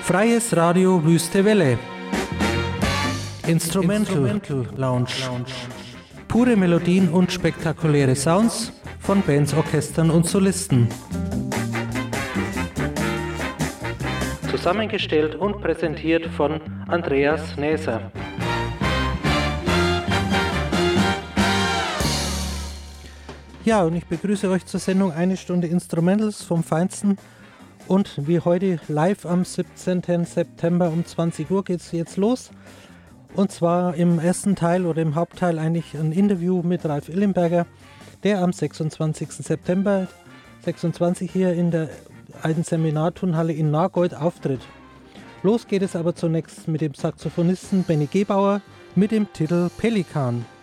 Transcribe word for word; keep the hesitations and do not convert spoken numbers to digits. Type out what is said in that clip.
Freies Radio Wüste Welle. Instrumental, Instrumental Lounge. Pure Melodien und spektakuläre Sounds von Bands, Orchestern und Solisten. Zusammengestellt und präsentiert von Andreas Näser. Ja, und ich begrüße euch zur Sendung Eine Stunde Instrumentals vom Feinsten. Und wie heute live am siebzehnten September um zwanzig Uhr geht es jetzt los. Und zwar im ersten Teil oder im Hauptteil eigentlich ein Interview mit Ralf Illenberger, der am sechsundzwanzigsten September sechsundzwanzig hier in der alten Seminarturnhalle in Nagold auftritt. Los geht es aber zunächst mit dem Saxophonisten Benny Gebauer mit dem Titel Pelikan.